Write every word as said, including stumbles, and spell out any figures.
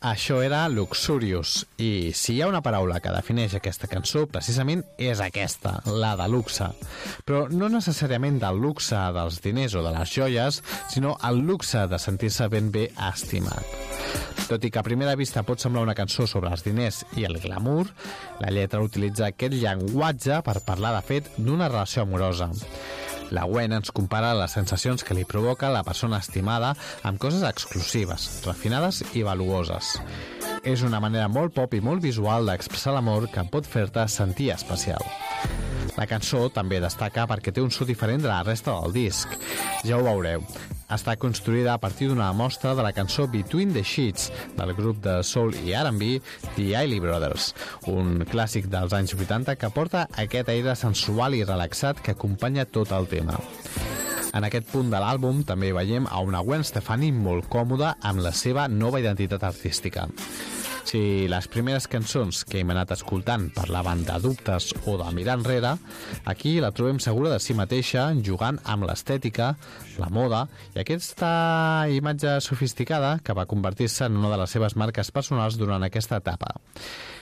Això era Luxurious, i si hi ha una paraula que defineix aquesta cançó, precisament és aquesta, la de luxe. Però no necessàriament del luxe dels diners o de les joies, sinó el luxe de sentir-se ben bé estimat. Tot i que a primera vista pot semblar una cançó sobre els diners i el glamour, la lletra utilitza aquest llenguatge per parlar de fet d'una relació amorosa. La Gwen ens compara les sensacions que li provoca la persona estimada amb coses exclusives, refinades i valuoses. És una manera molt pop i molt visual d'expressar l'amor que pot fer-te sentir especial. La cançó també destaca perquè té un so diferent de la resta del disc. Ja ho veureu. Està construïda a partir d'una mostra de la cançó Between the Sheets del grup de soul i R and B The Isley Brothers, un clàssic dels anys vuitanta que porta aquest aire sensual i relaxat que acompanya tot el tema. En aquest punt de l'àlbum també veiem a una Gwen Stefani molt còmoda amb la seva nova identitat artística. Si les primeres cançons que hem anat escoltant parlaven de dubtes o de mirar enrere, aquí la trobem segura de si mateixa, jugant amb l'estètica, la moda i aquesta imatge sofisticada que va convertir-se en una de les seves marques personals durant aquesta etapa.